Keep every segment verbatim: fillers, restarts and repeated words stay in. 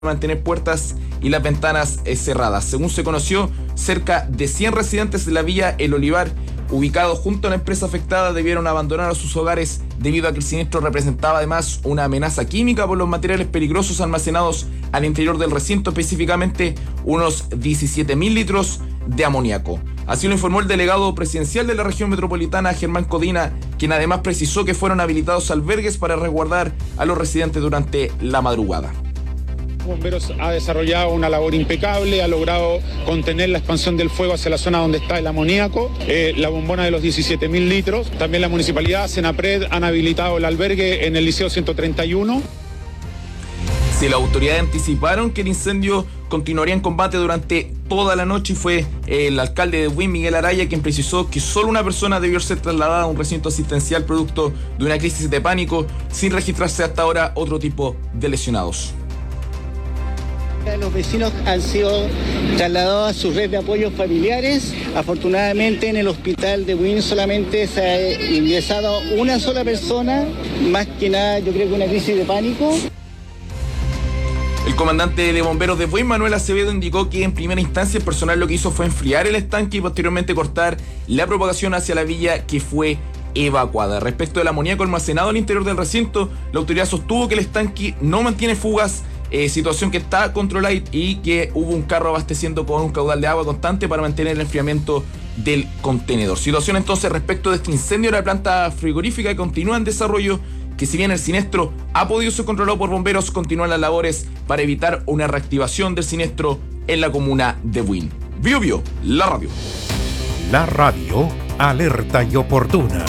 mantener puertas y las ventanas eh, cerradas. Según se conoció, cerca de cien residentes de la villa El Olivar, ubicados junto a la empresa afectada, debieron abandonar a sus hogares debido a que el siniestro representaba además una amenaza química por los materiales peligrosos almacenados al interior del recinto, específicamente unos diecisiete mil litros de amoníaco. Así lo informó el delegado presidencial de la región metropolitana, Germán Codina, quien además precisó que fueron habilitados albergues para resguardar a los residentes durante la madrugada. Bomberos ha desarrollado una labor impecable, ha logrado contener la expansión del fuego hacia la zona donde está el amoníaco, eh, la bombona de los diecisiete mil litros. También la municipalidad, Senapred, han habilitado el albergue en el Liceo ciento treinta y uno. Sí, las autoridades anticiparon que el incendio continuaría en combate durante toda la noche y fue el alcalde de Buin, Miguel Araya, quien precisó que solo una persona debió ser trasladada a un recinto asistencial producto de una crisis de pánico, sin registrarse hasta ahora otro tipo de lesionados. Los vecinos han sido trasladados a su red de apoyos familiares. Afortunadamente en el hospital de Buin solamente se ha ingresado una sola persona, más que nada yo creo que una crisis de pánico. El comandante de bomberos de Buin, Manuel Acevedo, indicó que en primera instancia el personal lo que hizo fue enfriar el estanque y posteriormente cortar la propagación hacia la villa que fue evacuada. Respecto del amoníaco almacenado al interior del recinto, la autoridad sostuvo que el estanque no mantiene fugas, Eh, situación que está controlada y que hubo un carro abasteciendo con un caudal de agua constante para mantener el enfriamiento del contenedor. Situación entonces respecto de este incendio de la planta frigorífica que continúa en desarrollo, que si bien el siniestro ha podido ser controlado por bomberos, continúan las labores para evitar una reactivación del siniestro en la comuna de Buin. Bio Bio, la radio. La radio, alerta y oportuna.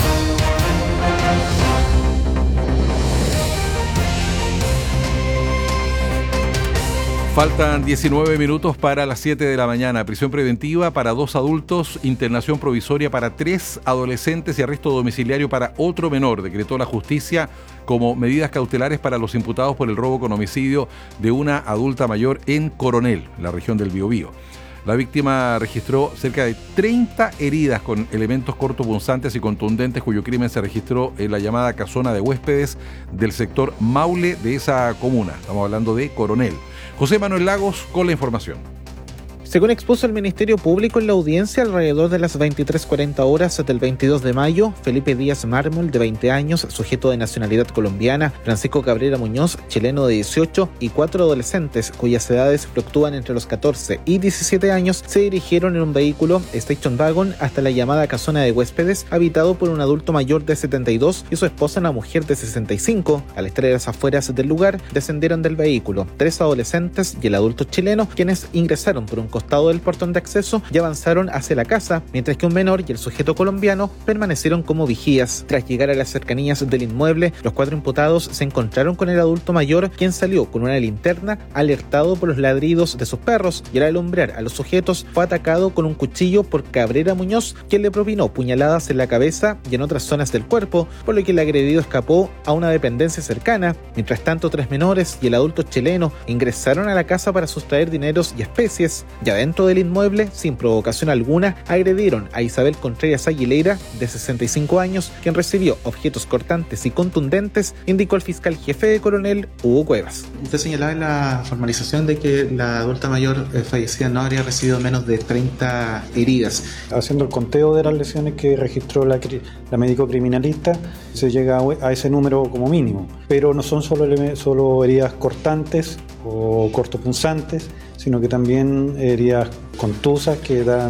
Faltan diecinueve minutos para las siete de la mañana. Prisión preventiva para dos adultos, internación provisoria para tres adolescentes y arresto domiciliario para otro menor. Decretó la justicia como medidas cautelares para los imputados por el robo con homicidio de una adulta mayor en Coronel, la región del Biobío. La víctima registró cerca de treinta heridas con elementos cortopunzantes y contundentes, cuyo crimen se registró en la llamada casona de huéspedes del sector Maule de esa comuna. Estamos hablando de Coronel. José Manuel Lagos con la información. Según expuso el Ministerio Público en la audiencia, alrededor de las veintitrés cuarenta horas del veintidós de mayo, Felipe Díaz Mármol, de veinte años, sujeto de nacionalidad colombiana, Francisco Cabrera Muñoz, chileno de dieciocho, y cuatro adolescentes cuyas edades fluctúan entre los catorce y diecisiete años, se dirigieron en un vehículo Station Wagon hasta la llamada casona de huéspedes, habitado por un adulto mayor de setenta y dos y su esposa, una mujer de sesenta y cinco. Al estar en las afueras del lugar, descendieron del vehículo tres adolescentes y el adulto chileno, quienes ingresaron por un costado del portón de acceso y avanzaron hacia la casa, mientras que un menor y el sujeto colombiano permanecieron como vigías. Tras llegar a las cercanías del inmueble, los cuatro imputados se encontraron con el adulto mayor, quien salió con una linterna, alertado por los ladridos de sus perros, y al alumbrar a los sujetos fue atacado con un cuchillo por Cabrera Muñoz, quien le propinó puñaladas en la cabeza y en otras zonas del cuerpo, por lo que el agredido escapó a una dependencia cercana. Mientras tanto, tres menores y el adulto chileno ingresaron a la casa para sustraer dineros y especies. Ya dentro del inmueble, sin provocación alguna, agredieron a Isabel Contreras Aguilera, de sesenta y cinco años, quien recibió objetos cortantes y contundentes, indicó el fiscal jefe de Coronel, Hugo Cuevas. Usted señalaba en la formalización de que la adulta mayor eh, fallecida no habría recibido menos de treinta heridas. Haciendo el conteo de las lesiones que registró la, la médico criminalista, se llega a ese número como mínimo, pero no son solo, solo heridas cortantes o cortopunzantes, sino que también heridas contusas que dan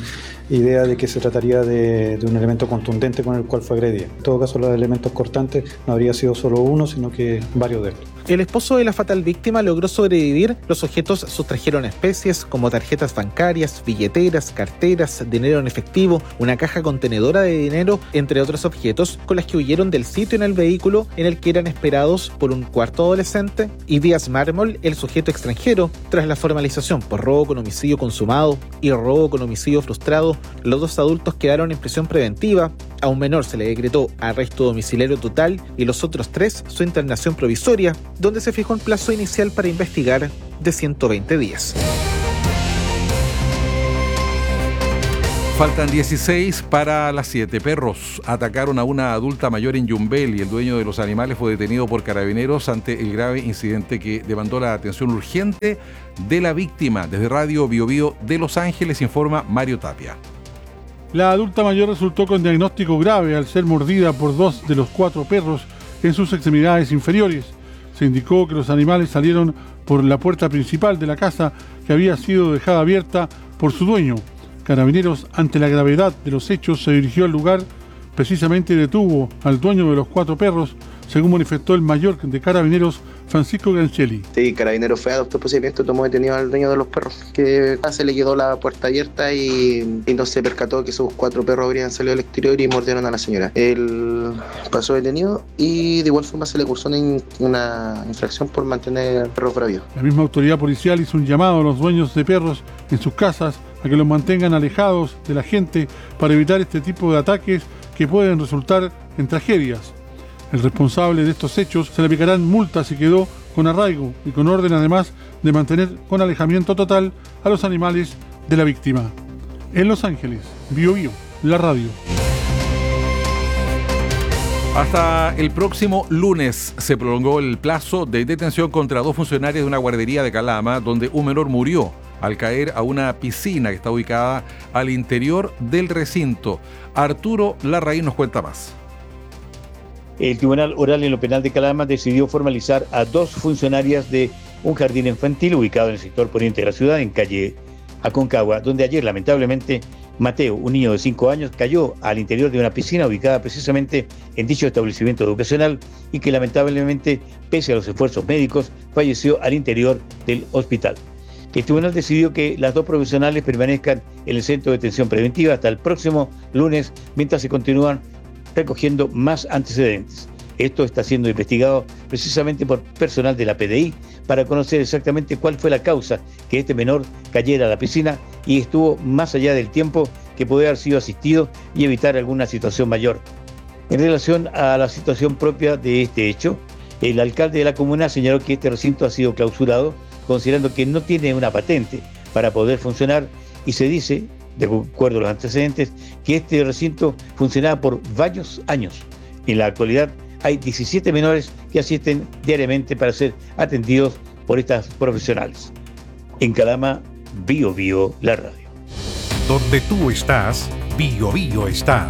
idea de que se trataría de, de un elemento contundente con el cual fue agredida. En todo caso, los elementos cortantes no habría sido solo uno, sino que varios de estos. El esposo de la fatal víctima logró sobrevivir. Los sujetos sustrajeron especies como tarjetas bancarias, billeteras, carteras, dinero en efectivo, una caja contenedora de dinero, entre otros objetos, con las que huyeron del sitio en el vehículo en el que eran esperados por un cuarto adolescente y Díaz Mármol, el sujeto extranjero. Tras la formalización por robo con homicidio consumado y robo con homicidio frustrado, los dos adultos quedaron en prisión preventiva. A un menor se le decretó arresto domiciliario total y los otros tres su internación provisoria, donde se fijó un plazo inicial para investigar de ciento veinte días. Faltan dieciséis para las siete. Perros atacaron a una adulta mayor en Yumbel y el dueño de los animales fue detenido por carabineros ante el grave incidente que demandó la atención urgente de la víctima. Desde Radio Bio Bio de Los Ángeles informa Mario Tapia. La adulta mayor resultó con diagnóstico grave al ser mordida por dos de los cuatro perros en sus extremidades inferiores. Se indicó que los animales salieron por la puerta principal de la casa que había sido dejada abierta por su dueño. Carabineros, ante la gravedad de los hechos, se dirigió al lugar, precisamente detuvo al dueño de los cuatro perros, según manifestó el mayor de Carabineros, Francisco Ganchelli. Sí, Carabineros fue a adoptar procedimiento, tomó detenido al dueño de los perros, que se le quedó la puerta abierta y, y no se percató que esos cuatro perros habrían salido al exterior y mordieron a la señora. Él pasó detenido y de igual forma se le cursó una, una infracción por mantener perros bravios. La misma autoridad policial hizo un llamado a los dueños de perros en sus casas a que los mantengan alejados de la gente para evitar este tipo de ataques que pueden resultar en tragedias. El responsable de estos hechos se le aplicarán multas y quedó con arraigo y con orden además de mantener con alejamiento total a los animales de la víctima. En Los Ángeles, Bio Bio, la radio. Hasta el próximo lunes se prolongó el plazo de detención contra dos funcionarios de una guardería de Calama, donde un menor murió al caer a una piscina que está ubicada al interior del recinto. Arturo Larraín nos cuenta más. El Tribunal Oral en lo Penal de Calama decidió formalizar a dos funcionarias de un jardín infantil ubicado en el sector poniente de la ciudad, en calle Aconcagua, donde ayer, lamentablemente, Mateo, un niño de cinco años, cayó al interior de una piscina ubicada precisamente en dicho establecimiento educacional y que, lamentablemente, pese a los esfuerzos médicos, falleció al interior del hospital. El tribunal decidió que las dos profesionales permanezcan en el centro de detención preventiva hasta el próximo lunes, mientras se continúan recogiendo más antecedentes. Esto está siendo investigado precisamente por personal de la P D I para conocer exactamente cuál fue la causa que este menor cayera a la piscina y estuvo más allá del tiempo que puede haber sido asistido y evitar alguna situación mayor. En relación a la situación propia de este hecho, el alcalde de la comuna señaló que este recinto ha sido clausurado, considerando que no tiene una patente para poder funcionar, y se dice, de acuerdo a los antecedentes, que este recinto funcionaba por varios años. En la actualidad hay diecisiete menores que asisten diariamente para ser atendidos por estas profesionales. En Calama, Bio Bio, la radio. Donde tú estás, Bio Bio está.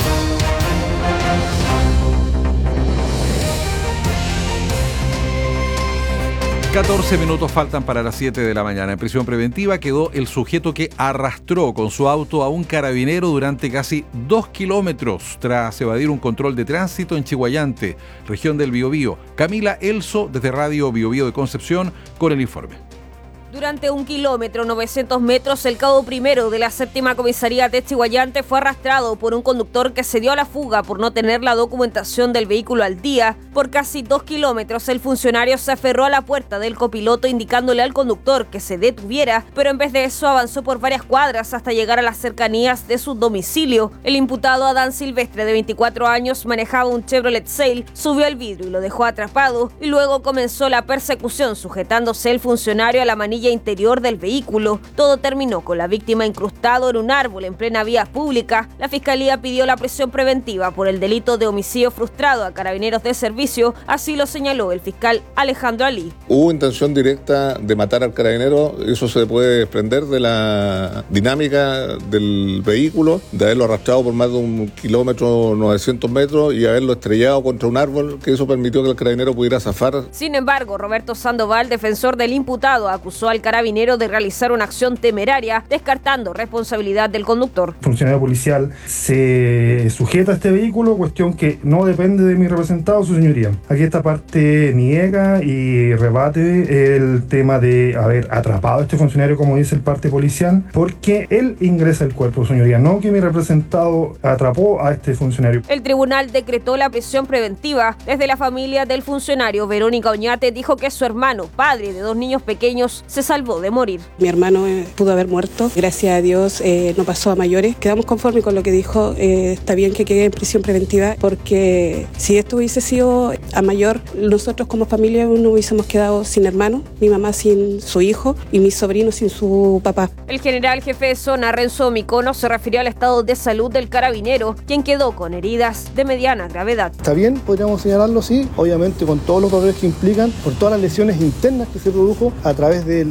catorce minutos faltan para las siete de la mañana. En prisión preventiva quedó el sujeto que arrastró con su auto a un carabinero durante casi dos kilómetros tras evadir un control de tránsito en Chiguayante, región del Biobío. Camila Elso, desde Radio Biobío de Concepción, con el informe. Durante un kilómetro, novecientos metros, el cabo primero de la séptima comisaría de Chiguayante fue arrastrado por un conductor que se dio a la fuga por no tener la documentación del vehículo al día. Por casi dos kilómetros, el funcionario se aferró a la puerta del copiloto indicándole al conductor que se detuviera, pero en vez de eso avanzó por varias cuadras hasta llegar a las cercanías de su domicilio. El imputado Adán Silvestre, de veinticuatro años, manejaba un Chevrolet Sail, subió al vidrio y lo dejó atrapado, y luego comenzó la persecución sujetándose el funcionario a la manilla interior del vehículo. Todo terminó con la víctima incrustado en un árbol en plena vía pública. La fiscalía pidió la prisión preventiva por el delito de homicidio frustrado a carabineros de servicio, así lo señaló el fiscal Alejandro Ali. Hubo intención directa de matar al carabinero, eso se puede desprender de la dinámica del vehículo, de haberlo arrastrado por más de un kilómetro, novecientos metros, y haberlo estrellado contra un árbol, que eso permitió que el carabinero pudiera zafar. Sin embargo, Roberto Sandoval, defensor del imputado, acusó al carabinero de realizar una acción temeraria, descartando responsabilidad del conductor. El funcionario policial se sujeta a este vehículo, cuestión que no depende de mi representado, su señoría. Aquí esta parte niega y rebate el tema de haber atrapado a este funcionario, como dice el parte policial, porque él ingresa al cuerpo, su señoría, no que mi representado atrapó a este funcionario. El tribunal decretó la prisión preventiva. Desde la familia del funcionario, Verónica Oñate dijo que su hermano, padre de dos niños pequeños, se se salvó de morir. Mi hermano eh, pudo haber muerto, gracias a Dios eh, no pasó a mayores. Quedamos conformes con lo que dijo, eh, está bien que quede en prisión preventiva, porque si esto hubiese sido a mayor, nosotros como familia no hubiésemos quedado sin hermano, mi mamá sin su hijo y mi sobrino sin su papá. El general jefe de zona, Renzo Micono, se refirió al estado de salud del carabinero, quien quedó con heridas de mediana gravedad. Está bien, podríamos señalarlo, sí, obviamente con todos los dolores que implican, por todas las lesiones internas que se produjo a través del